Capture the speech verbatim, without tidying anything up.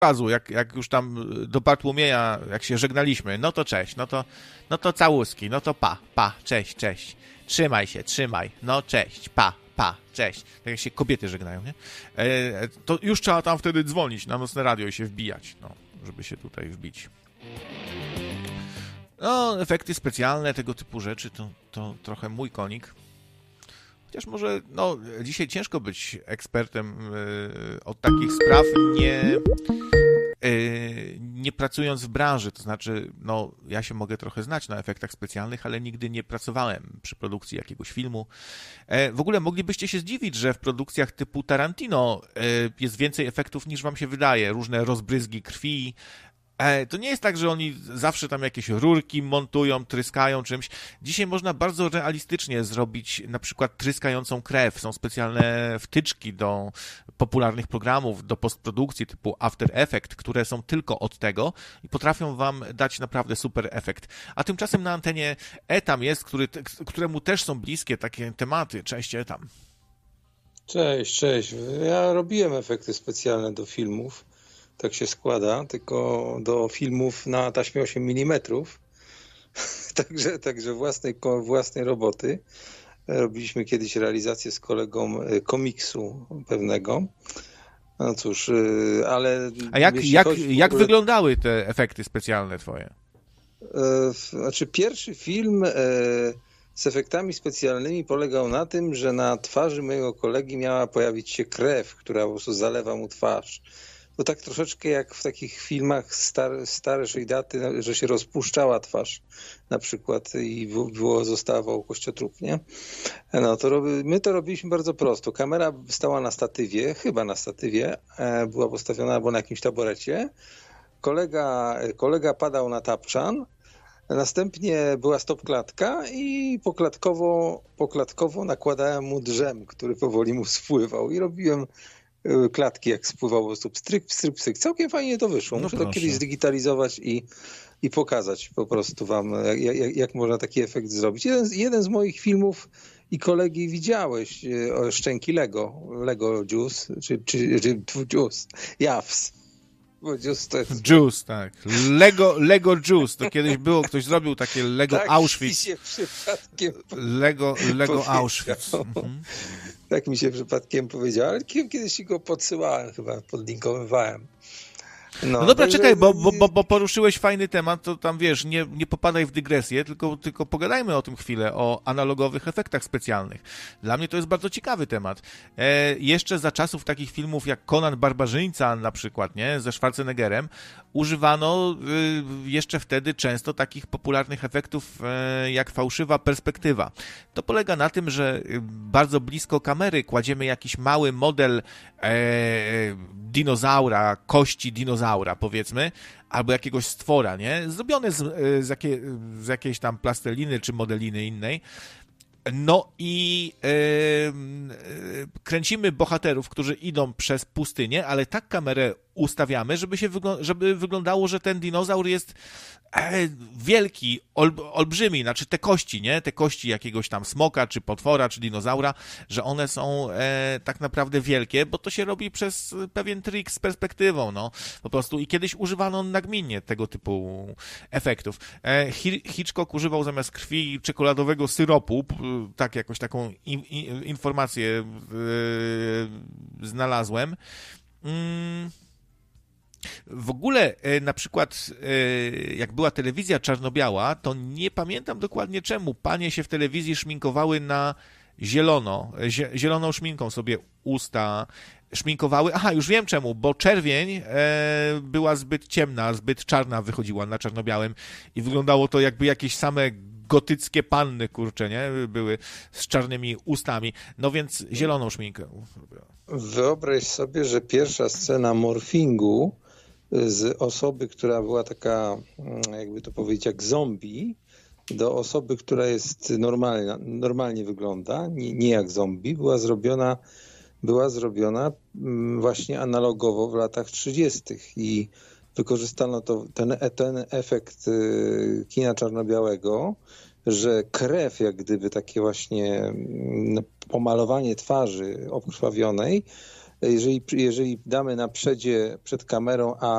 razu, jak, jak już tam do Bartłomieja, jak się żegnaliśmy, no to cześć, no to, no to całuski, no to pa, pa, cześć, cześć, trzymaj się, trzymaj, no cześć, pa, pa, cześć. Tak jak się kobiety żegnają, nie? E, to już trzeba tam wtedy dzwonić na nocne radio i się wbijać, no, żeby się tutaj wbić. No, efekty specjalne, tego typu rzeczy, to, to trochę mój konik. Chociaż może, no, dzisiaj ciężko być ekspertem yy, od takich spraw, nie, yy, nie pracując w branży. To znaczy, no, ja się mogę trochę znać na efektach specjalnych, ale nigdy nie pracowałem przy produkcji jakiegoś filmu. E, w ogóle moglibyście się zdziwić, że w produkcjach typu Tarantino yy, jest więcej efektów niż wam się wydaje. Różne rozbryzgi krwi. To nie jest tak, że oni zawsze tam jakieś rurki montują, tryskają czymś. Dzisiaj można bardzo realistycznie zrobić na przykład tryskającą krew. Są specjalne wtyczki do popularnych programów, do postprodukcji typu After Effects, które są tylko od tego i potrafią wam dać naprawdę super efekt. A tymczasem na antenie Etam jest, który, któremu też są bliskie takie tematy. Cześć, Etam. Cześć, cześć. Ja robiłem efekty specjalne do filmów. Tak się składa, tylko do filmów na taśmie osiem milimetrów, także, także własnej, własnej roboty. Robiliśmy kiedyś realizację z kolegą komiksu pewnego. No cóż, ale... A jak, jak, jak ogóle... wyglądały te efekty specjalne twoje? Znaczy pierwszy film z efektami specjalnymi polegał na tym, że na twarzy mojego kolegi miała pojawić się krew, która po prostu zalewa mu twarz. To tak troszeczkę jak w takich filmach star, starszej daty, że się rozpuszczała twarz na przykład i było, zostawał kościotrup, nie? No to robi, my to robiliśmy bardzo prosto. Kamera stała na statywie, chyba na statywie, była postawiona albo na jakimś taborecie. Kolega, kolega padał na tapczan, następnie była stopklatka i poklatkowo, poklatkowo nakładałem mu drzem, który powoli mu spływał i robiłem klatki, jak spływał po prostu pstryk, pstryk, pstryk. Całkiem fajnie to wyszło. Muszę no to kiedyś zdigitalizować i, i pokazać po prostu wam, jak, jak można taki efekt zrobić. Jeden, jeden z moich filmów i kolegi widziałeś, o Szczęki Lego, Lego Juice, czy, czy, czy Juice, Jaws. Bo Juice to jest... Juice, tak. Lego, Lego Juice. To kiedyś było, ktoś zrobił takie Lego tak Auschwitz. Mi się przypadkiem Lego, Lego Auschwitz. Mhm. Tak mi się przypadkiem powiedział, ale kiedyś go podsyłałem, chyba podlinkowywałem. No, no dobra, także... czekaj, bo, bo, bo poruszyłeś fajny temat, to tam wiesz, nie, nie popadaj w dygresję, tylko, tylko pogadajmy o tym chwilę, o analogowych efektach specjalnych. Dla mnie to jest bardzo ciekawy temat. E, jeszcze za czasów takich filmów jak Conan Barbarzyńca na przykład, nie, ze Schwarzeneggerem, używano y, jeszcze wtedy często takich popularnych efektów y, jak fałszywa perspektywa. To polega na tym, że bardzo blisko kamery kładziemy jakiś mały model e, dinozaura, kości dinozaura, powiedzmy, albo jakiegoś stwora, nie? Zrobione z, z, jakie, z jakiejś tam plasteliny czy modeliny innej. No i yy, kręcimy bohaterów, którzy idą przez pustynię, ale tak kamerę ustawiamy, żeby się wygl- żeby wyglądało, że ten dinozaur jest e, wielki, ol, olbrzymi, znaczy te kości, nie? Te kości jakiegoś tam smoka, czy potwora, czy dinozaura, że one są e, tak naprawdę wielkie, bo to się robi przez pewien trik z perspektywą, no. Po prostu i kiedyś używano nagminnie tego typu efektów. E, Hitchcock używał zamiast krwi czekoladowego syropu, tak jakoś taką in, in, informację e, znalazłem. Mm. W ogóle na przykład jak była telewizja czarno-biała, to nie pamiętam dokładnie czemu panie się w telewizji szminkowały na zielono, zieloną szminką sobie usta szminkowały. Aha, już wiem czemu, bo czerwień była zbyt ciemna, zbyt czarna wychodziła na czarno-białym i wyglądało to jakby jakieś same gotyckie panny, kurcze, nie? Były z czarnymi ustami. No więc zieloną szminkę. Wyobraź sobie, że pierwsza scena morfingu z osoby, która była taka, jakby to powiedzieć, jak zombie, do osoby, która jest normalna, normalnie wygląda, nie, nie jak zombie, była zrobiona, była zrobiona właśnie analogowo w latach trzydziestych i wykorzystano to, ten, ten efekt kina czarno-białego, że krew, jak gdyby takie właśnie pomalowanie twarzy obkrwawionej jeżeli, jeżeli damy na przedzie przed kamerą, a